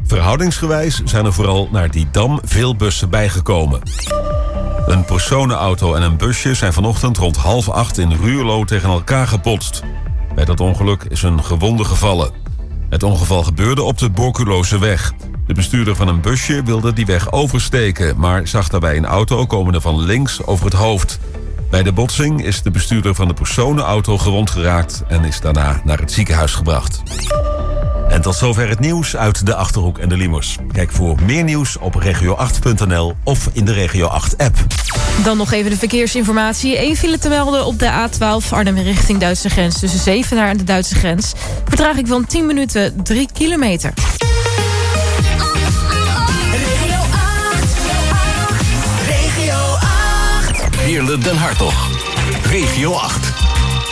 Verhoudingsgewijs zijn er vooral naar Didam veel bussen bijgekomen. Een personenauto en een busje zijn vanochtend rond 7:30 in Ruurlo tegen elkaar gebotst. Bij dat ongeluk is een gewonde gevallen. Het ongeval gebeurde op de Borculoseweg. De bestuurder van een busje wilde die weg oversteken, maar zag daarbij een auto komende van links over het hoofd. Bij de botsing is de bestuurder van de personenauto gewond geraakt en is daarna naar het ziekenhuis gebracht. En tot zover het nieuws uit de Achterhoek en de Liemers. Kijk voor meer nieuws op regio8.nl of in de Regio 8-app. Dan nog even de verkeersinformatie. 1 file te melden op de A12 Arnhem richting Duitse grens. Tussen Zevenaar en de Duitse grens. Vertraging van 10 minuten, 3 kilometer. Heerlen Den Hartog. Regio 8.